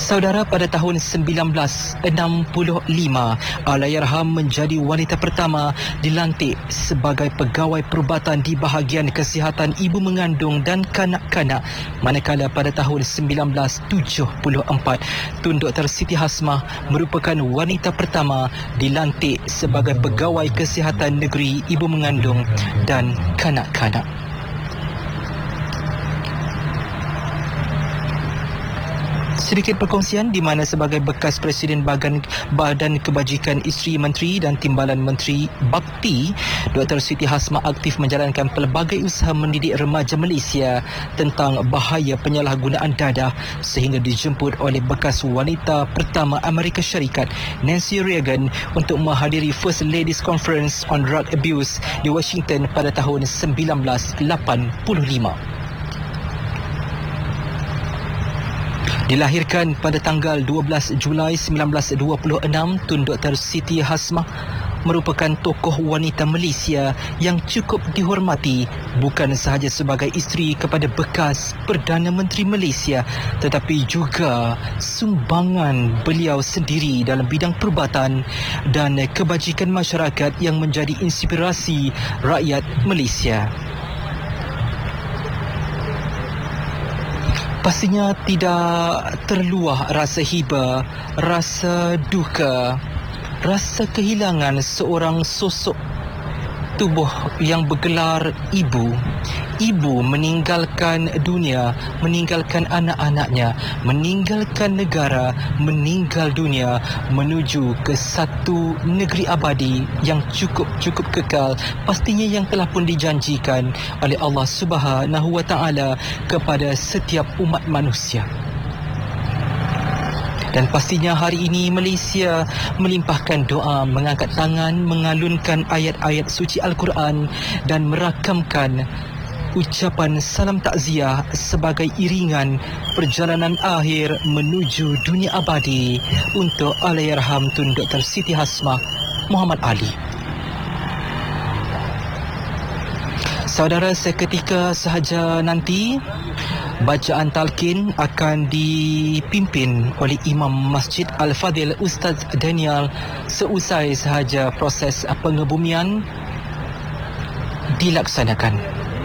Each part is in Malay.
Saudara, pada tahun 1965, Allahyarham menjadi wanita pertama dilantik sebagai pegawai perubatan di bahagian kesihatan ibu mengandung dan kanak-kanak. Manakala pada tahun 1974, Tun Dr. Siti Hasmah merupakan wanita pertama dilantik sebagai pegawai kesihatan negeri ibu mengandung dan kanak-kanak. Sedikit perkongsian di mana sebagai bekas Presiden Badan Kebajikan Isteri Menteri dan Timbalan Menteri Bakti, Dr. Siti Hasmah aktif menjalankan pelbagai usaha mendidik remaja Malaysia tentang bahaya penyalahgunaan dadah sehingga dijemput oleh bekas wanita pertama Amerika Syarikat, Nancy Reagan, untuk menghadiri First Ladies Conference on Drug Abuse di Washington pada tahun 1985. Dilahirkan pada tanggal 12 Julai 1926, Tun Dr. Siti Hasmah merupakan tokoh wanita Malaysia yang cukup dihormati bukan sahaja sebagai isteri kepada bekas Perdana Menteri Malaysia tetapi juga sumbangan beliau sendiri dalam bidang perubatan dan kebajikan masyarakat yang menjadi inspirasi rakyat Malaysia. Pastinya tidak terluah rasa hiba, rasa duka, rasa kehilangan seorang sosok tubuh yang bergelar ibu. Ibu meninggalkan dunia, meninggalkan anak-anaknya, meninggalkan negara, meninggal dunia menuju ke satu negeri abadi yang cukup kekal, pastinya yang telah pun dijanjikan oleh Allah Subhanahu wa Ta'ala kepada setiap umat manusia. Dan pastinya hari ini Malaysia melimpahkan doa, mengangkat tangan, mengalunkan ayat-ayat suci Al-Quran dan merakamkan ucapan salam takziah sebagai iringan perjalanan akhir menuju dunia abadi untuk Allahyarham Tun Dr. Siti Hasmah Muhammad Ali. Saudara, seketika sahaja nanti bacaan talqin akan dipimpin oleh Imam Masjid Al-Fadil Ustaz Daniel seusai sahaja proses pengebumian dilaksanakan.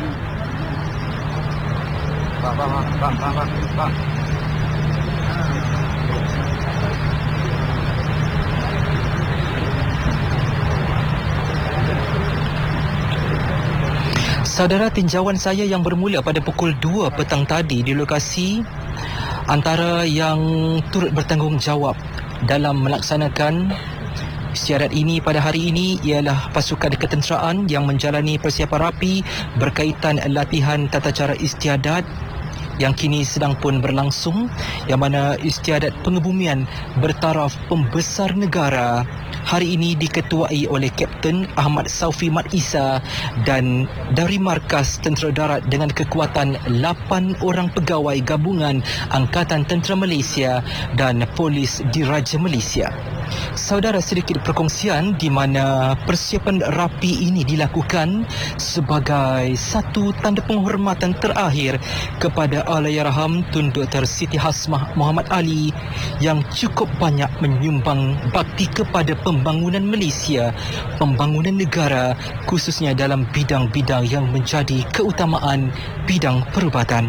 Saudara, tinjauan saya yang bermula pada pukul 2 petang tadi di lokasi antara yang turut bertanggungjawab dalam melaksanakan istiadat ini pada hari ini ialah pasukan ketenteraan yang menjalani persiapan rapi berkaitan latihan tata cara istiadat yang kini sedang pun berlangsung, yang mana istiadat pengebumian bertaraf pembesar negara hari ini diketuai oleh Kapten Ahmad Saufi Mat Isa dan dari Markas Tentera Darat dengan kekuatan 8 orang pegawai gabungan Angkatan Tentera Malaysia dan Polis Diraja Malaysia. Saudara, sedikit perkongsian di mana persiapan rapi ini dilakukan sebagai satu tanda penghormatan terakhir kepada Allahyarham Tun Dr. Siti Hasmah Muhammad Ali yang cukup banyak menyumbang bakti kepada pembangunan Malaysia, pembangunan negara, khususnya dalam bidang-bidang yang menjadi keutamaan bidang perubatan.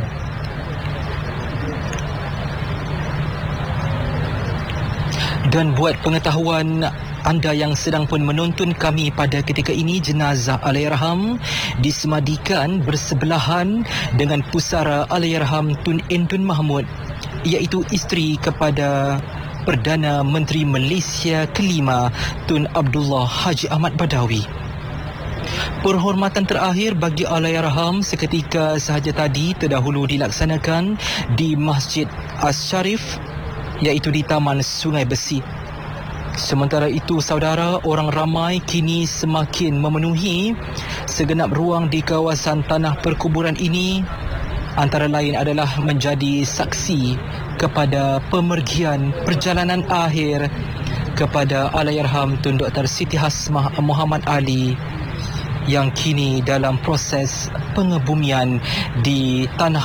Dan buat pengetahuan anda yang sedang pun menonton kami pada ketika ini, jenazah Allahyarham disemadikan bersebelahan dengan pusara Allahyarham Tun Endun Mahmud, iaitu isteri kepada Perdana Menteri Malaysia kelima Tun Abdullah Haji Ahmad Badawi. Perhormatan terakhir bagi Allahyarham seketika sahaja tadi terdahulu dilaksanakan di Masjid As-Sharif, iaitu di Taman Sungai Besi. Sementara itu, saudara, orang ramai kini semakin memenuhi segenap ruang di kawasan tanah perkuburan ini, antara lain adalah menjadi saksi kepada pemergian perjalanan akhir kepada Allahyarham Tun Dr. Siti Hasmah Muhammad Ali yang kini dalam proses pengebumian di tanah